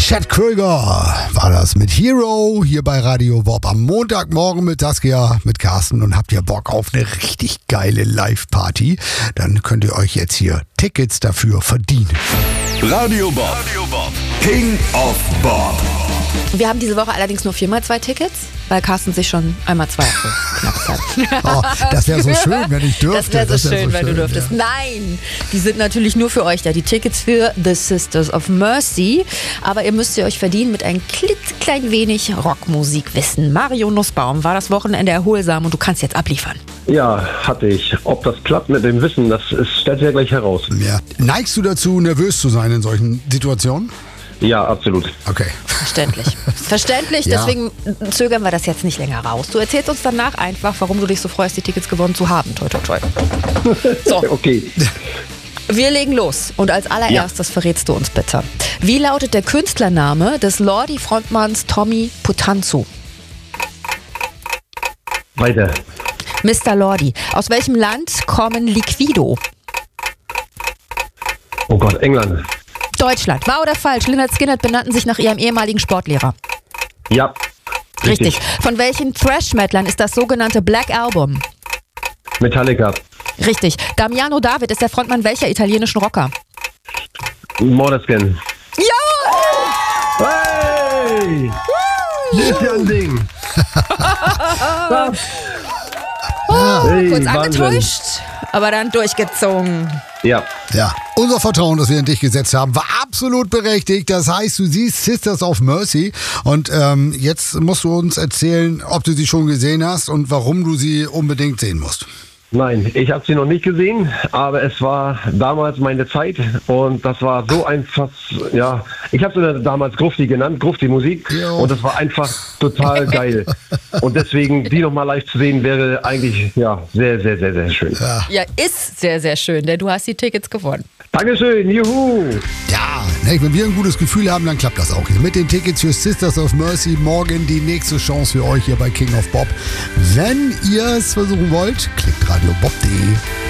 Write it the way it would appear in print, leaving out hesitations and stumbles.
Chad Krüger war das mit Hero hier bei Radio Bob am Montagmorgen mit Saskia, mit Carsten. Und habt ihr Bock auf eine richtig geile Live-Party? Dann könnt ihr euch jetzt hier Tickets dafür verdienen. Radio Bob, King of Bob. Wir haben diese Woche allerdings nur 4x2 Tickets, weil Carsten sich schon einmal 2 geknappt hat. Oh, das wäre so schön, wenn ich dürfte. Das wäre so schön, wenn du dürftest. Ja. Nein, die sind natürlich nur für euch da. Die Tickets für The Sisters of Mercy. Aber ihr müsst sie euch verdienen mit ein klitzeklein wenig Rockmusikwissen. Mario Nussbaum, war das Wochenende erholsam und du kannst jetzt abliefern. Ja, hatte ich. Ob das klappt mit dem Wissen, das stellt sich ja gleich heraus. Ja. Neigst du dazu, nervös zu sein in solchen Situationen? Ja, absolut. Okay. Verständlich, Ja. Deswegen zögern wir das jetzt nicht länger raus. Du erzählst uns danach einfach, warum du dich so freust, die Tickets gewonnen zu haben. Toi, toi, toi. So, Okay. wir legen los. Und als allererstes verrätst du uns bitte. Wie lautet der Künstlername des Lordi-Frontmanns Tommy Putanzu? Weiter. Mr. Lordi. Aus welchem Land kommen Liquido? Oh Gott, England. Deutschland. Wahr oder falsch? Lynyrd Skynyrd benannten sich nach ihrem ehemaligen Sportlehrer. Ja. Richtig. Von welchen Thrash-Metlern ist das sogenannte Black Album? Metallica. Richtig. Damiano David ist der Frontmann welcher italienischen Rocker? Måneskin. Ja! Hey! Das ist ja ein Ding. Hey, Kurz Wahnsinn. angetäuscht, aber dann durchgezogen. Ja. Ja, unser Vertrauen, das wir in dich gesetzt haben, war absolut berechtigt. Das heißt, du siehst Sisters of Mercy und jetzt musst du uns erzählen, ob du sie schon gesehen hast und warum du sie unbedingt sehen musst. Nein, ich habe sie noch nicht gesehen, aber es war damals meine Zeit und das war so einfach, ja, ich habe sie damals Grufti genannt, Grufti-Musik, Jo. und das war einfach total geil. Und deswegen, die nochmal live zu sehen, wäre eigentlich, ja, sehr, sehr, sehr, sehr schön. Ja, ist sehr, sehr schön, denn du hast die Tickets gewonnen. Dankeschön, juhu! Ja, ne, wenn wir ein gutes Gefühl haben, dann klappt das auch hier. Mit den Tickets für Sisters of Mercy morgen die nächste Chance für euch hier bei King of Bob. Wenn ihr es versuchen wollt, klickt radiobob.de.